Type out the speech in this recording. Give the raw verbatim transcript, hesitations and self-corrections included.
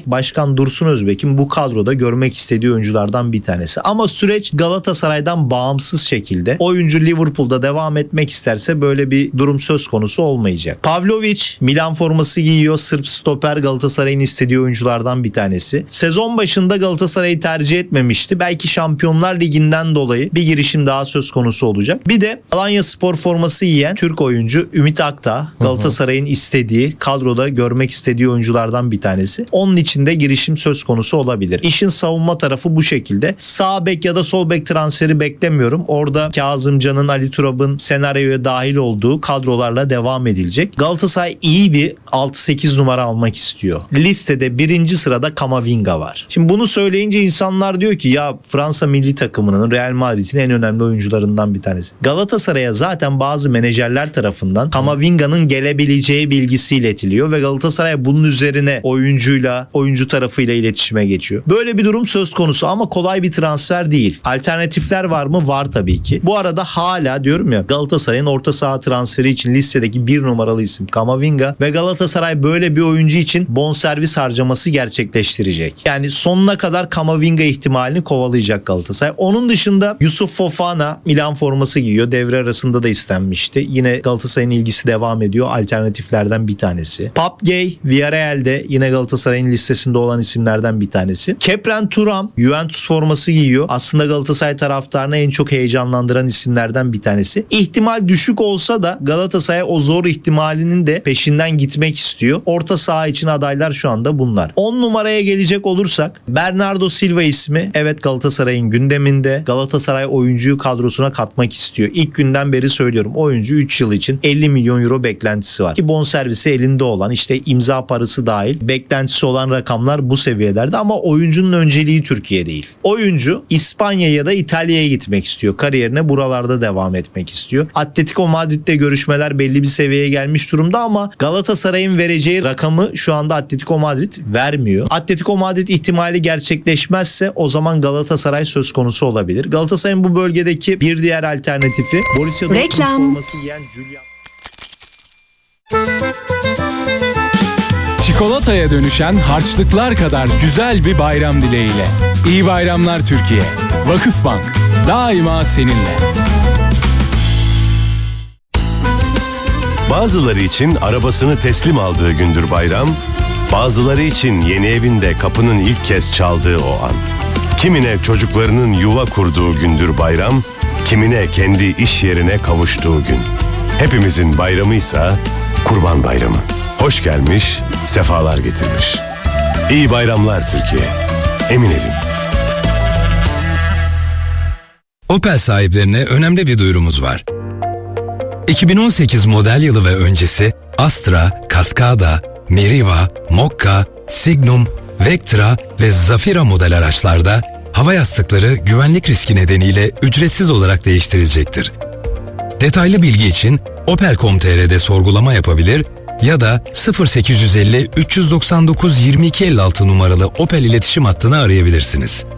Başkan Dursun Özbek'in bu kadroda görmek istediği oyunculardan bir tanesi. Ama süreç Galatasaray'dan bağımsız şekilde oyuncu Liverpool'da devam etmek isterse böyle bir durum söz konusu olmayacak. Pavlovic Milan forması giyiyor. Sırp stoper, Galatasaray'ın istediği oyunculardan bir tanesi. Sezon başında Galatasaray'ı tercih etmemişti. Belki Şampiyonlar Ligi'nden dolayı bir girişim daha söz konusu olacak. Bir de Alanyaspor forması giyen Türk oyuncu Ümit Akta, Galatasaray'ın istediği, kadroda görmek istediği oyunculardan bir tanesi. Onun için de girişim söz konusu olabilir. İşin savunma tarafı bu şekilde. Sağ bek ya da sol bek transferi beklemiyorum. Orada Kazımcan'ın, Ali Turab'ın senaryoya dahil olduğu kadrolarla devam edilecek. Galatasaray iyi bir altı sekiz numara almak istiyor. Listede birinci sırada Kamavinga var. Şimdi bunu söyleyince insanlar diyor ki ya Fransa milli takımının, Real Madrid'in en önemli oyuncularından bir tanesi. Galatasaray'a zaten bazı menajerler tarafından Kamavinga'nın gelebileceği bilgisi iletiliyor ve Galatasaray bunun üzerine oyuncuyla, oyuncu tarafıyla iletişime geçiyor. Böyle bir durum söz konusu ama kolay bir transfer değil. Alternatifler var mı? Var tabii ki. Bu arada hala diyorum ya, Galatasaray'ın orta saha transferi için listedeki bir numaralı isim Kamavinga ve Galatasaray böyle bir oyuncu için bonservis harcaması gerçekleştirecek. Yani sonuna kadar Kamavinga ihtimalini kovalayacak Galatasaray. Onun dışında Yusuf Fofana Milan forması giyiyor. Devre arasında da istenmişti. Yine Galatasaray'ın ilgisi devam ediyor. Alternatiflerden bir tanesi. Pape Gueye Villarreal'de yine Galatasaray'ın listesinde olan isimlerden bir tanesi. Kepren Thuram Juventus forması giyiyor. Aslında Galatasaray taraftarını en çok heyecanlandıran isimlerden bir tanesi. İhtimal düşük olsa da Galatasaray o zor ihtimalinin de peşinden gitmek istiyor. Orta saha için adaylar şu anda bunlar. on numaraya gelecek olursak Bernardo Silva ismi evet Galatasaray'ın gündeminde. Galatasaray oyuncuyu kadrosuna katmak istiyor. İlk günden beri söylüyorum. Oyuncu üç yıl için elli milyon euro beklentisi var. Ki bonservisi elinde olan, işte imza parası dahil beklentisi olan rakamlar bu seviyelerde ama oyuncunun önceliği Türkiye değil. Oyuncu İspanya ya da İtalya'ya gitmek istiyor. Kariyerine buralarda devam etmek istiyor. Atletico Madrid'de görüşmeler belli bir seviyeye gelmiş durumda ama Galatasaray'ın vereceği rakamı şu anda Atletico Madrid vermiyor. Atletico Madrid ihtimali gerçekleşmezse o zaman Galatasaray söz konusu olabilir. Galatasaray'ın bu bölgedeki bir diğer alternatifi Borussia Dortmund forması giyen Julian. Çikolataya dönüşen harçlıklar kadar güzel bir bayram dileğiyle. İyi bayramlar Türkiye. Vakıfbank daima seninle. Bazıları için arabasını teslim aldığı gündür bayram, bazıları için yeni evinde kapının ilk kez çaldığı o an. Kimine çocuklarının yuva kurduğu gündür bayram, kimine kendi iş yerine kavuştuğu gün. Hepimizin bayramıysa Kurban Bayramı. Hoş gelmiş, sefalar getirmiş. İyi bayramlar Türkiye. Emin evim. Opel sahiplerine önemli bir duyurumuz var. iki bin on sekiz model yılı ve öncesi Astra, Cascada, Meriva, Mokka, Signum, Vectra ve Zafira model araçlarda hava yastıkları güvenlik riski nedeniyle ücretsiz olarak değiştirilecektir. Detaylı bilgi için opel nokta com nokta tr'de sorgulama yapabilir ya da sıfır sekiz yüz elli üç yüz doksan dokuz yirmi iki elli altı numaralı Opel iletişim hattını arayabilirsiniz.